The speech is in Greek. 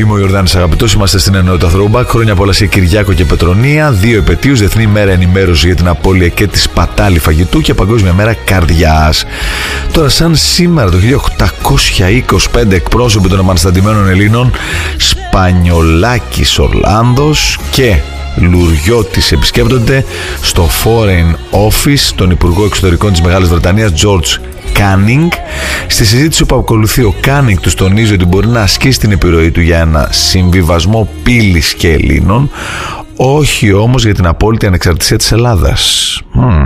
Είμαι ο Ιορδάνης Αγαπητός, είμαστε στην ενότητα Throwback. Χρόνια πολλά σε Κυριάκο και Πετρονία. 2 επετείους, Διεθνή Μέρα Ενημέρωση για την Απώλεια και τη σπατάλη φαγητού και Παγκόσμια Μέρα Καρδιάς. Τώρα, σαν σήμερα το 1825, εκπρόσωποι των επαναστατημένων Ελλήνων Σπανιολάκης Ορλάνδος και Λουριώτης επισκέπτονται στο Foreign Office τον Υπουργό Εξωτερικών της Μεγάλης Βρετανίας George Canning. Στη συζήτηση που ακολουθεί, ο Canning τους τονίζει ότι μπορεί να ασκήσει την επιρροή του για ένα συμβιβασμό πύλης και Ελλήνων, όχι όμως για την απόλυτη ανεξαρτησία της Ελλάδας.